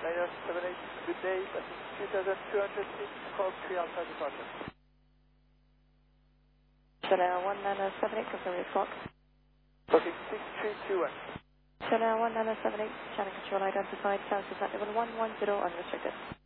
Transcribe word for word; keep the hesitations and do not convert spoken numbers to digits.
nine zero seven eight, good day, two thousand two hundred feet, call three Alpha departure. Chanel one nine zero seven eight, confirm your clock. Booking six three two one. Chanel one nine zero seven eight, channel control identified, South Atlantic one one zero unrestricted.